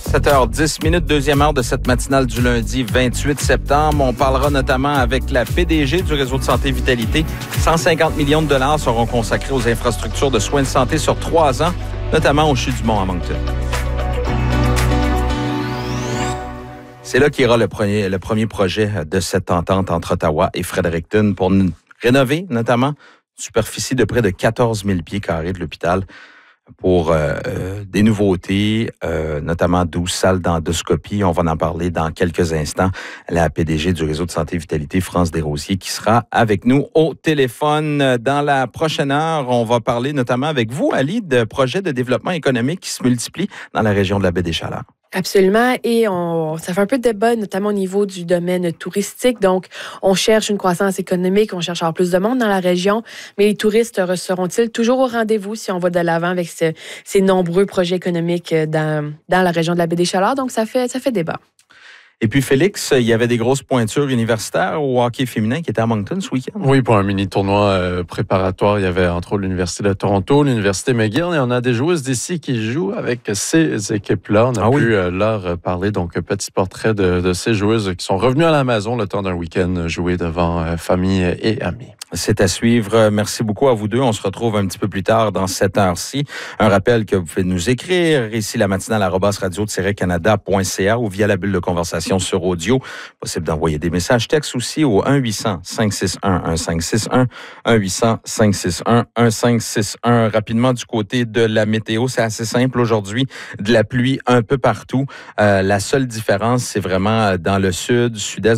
7h10, deuxième heure de cette matinale du lundi 28 septembre. On parlera notamment avec la PDG du réseau de santé Vitalité. 150 millions de dollars seront consacrés aux infrastructures de soins de santé sur 3 ans, notamment au CHU du Mont à Moncton. C'est là qu'ira le premier projet de cette entente entre Ottawa et Fredericton pour rénover notamment une superficie de près de 14 000 pieds carrés de l'hôpital pour des nouveautés, notamment 12 salles d'endoscopie. On va en parler dans quelques instants. La PDG du réseau de santé Vitalité, France Desrosiers, qui sera avec nous au téléphone. Dans la prochaine heure, on va parler notamment avec vous, Ali, de projets de développement économique qui se multiplient dans la région de la Baie-des-Chaleurs. Absolument. Et ça fait un peu de débat, notamment au niveau du domaine touristique. Donc, on cherche une croissance économique, on cherche à avoir plus de monde dans la région. Mais les touristes seront-ils toujours au rendez-vous si on va de l'avant avec ces nombreux projets économiques dans la région de la Baie-des-Chaleurs? Donc, ça fait débat. Et puis, Félix, il y avait des grosses pointures universitaires au hockey féminin qui étaient à Moncton ce week-end. Oui, pour un mini-tournoi préparatoire, il y avait entre autres l'Université de Toronto, l'Université McGill, et on a des joueuses d'ici qui jouent avec ces équipes-là. On a pu leur parler, donc un petit portrait de ces joueuses qui sont revenues à la maison le temps d'un week-end joué devant famille et amis. C'est à suivre. Merci beaucoup à vous deux. On se retrouve un petit peu plus tard dans cette heure-ci. Un rappel que vous pouvez nous écrire ici la matinale @radio-canada.ca ou via la bulle de conversation sur audio. Possible d'envoyer des messages textes aussi au 1-800-561-1561, 1-800-561-1561. Rapidement, du côté de la météo, c'est assez simple aujourd'hui. De la pluie un peu partout. La seule différence, c'est vraiment dans le sud, sud-est